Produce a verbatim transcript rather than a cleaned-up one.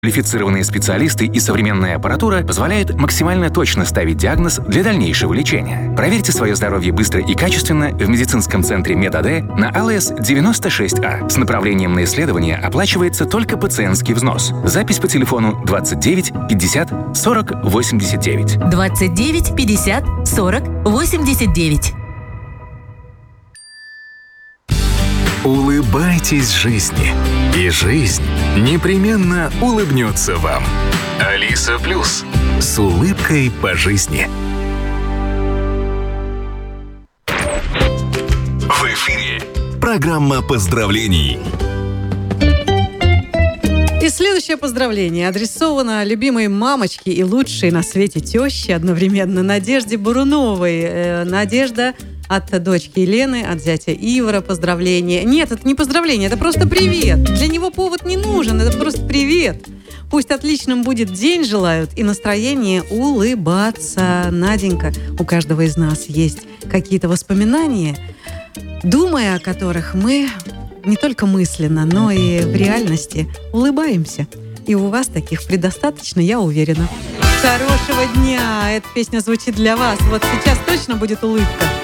Квалифицированные специалисты и современная аппаратура позволяют максимально точно ставить диагноз для дальнейшего лечения. Проверьте свое здоровье быстро и качественно в медицинском центре МедАД на АЛС девяносто шесть А. С направлением на исследование оплачивается только пациентский взнос. Запись по телефону двадцать девять пятьдесят сорок восемьдесят девять. двадцать девять пятьдесят сорок восемьдесят девять. Улыбайтесь жизни, и жизнь непременно улыбнется вам. Алиса Плюс. С улыбкой по жизни. В эфире программа поздравлений. И следующее поздравление адресовано любимой мамочке и лучшей на свете тещи одновременно Надежде Буруновой. Э, Надежда от дочки Елены, от зятя Ивара поздравление. Нет, это не поздравление, это просто привет. Для него повод не нужен, это просто привет. Пусть отличным будет день желают и настроение улыбаться. Наденька, у каждого из нас есть какие-то воспоминания, думая о которых мы не только мысленно, но и в реальности улыбаемся. И у вас таких предостаточно, я уверена. Хорошего дня! Эта песня звучит для вас. Вот сейчас точно будет улыбка.